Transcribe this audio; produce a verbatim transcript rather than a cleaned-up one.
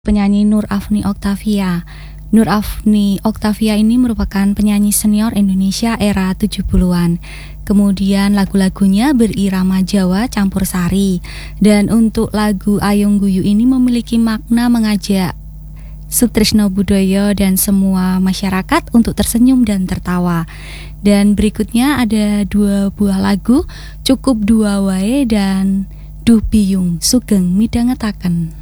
Penyanyi Nur Afni Oktavia. Nur Afni Oktavia ini merupakan penyanyi senior Indonesia era tujuh puluhan. Kemudian lagu-lagunya berirama Jawa campur sari. Dan untuk lagu Ayung Guyu ini memiliki makna mengajak Sutrisno Budoyo dan semua masyarakat untuk tersenyum dan tertawa. Dan berikutnya ada dua buah lagu, Cukup Dua Wae dan Duh Biyung Sugeng Midhangetaken.